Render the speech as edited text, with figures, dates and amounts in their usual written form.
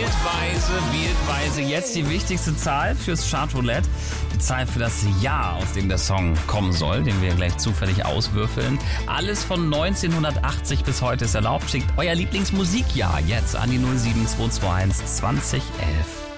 Wählt weise. Jetzt die wichtigste Zahl fürs Chartroulette. Die Zahl für das Jahr, aus dem der Song kommen soll, den wir gleich zufällig auswürfeln. Alles von 1980 bis heute ist erlaubt. Schickt euer Lieblingsmusikjahr jetzt an die 07221 2011.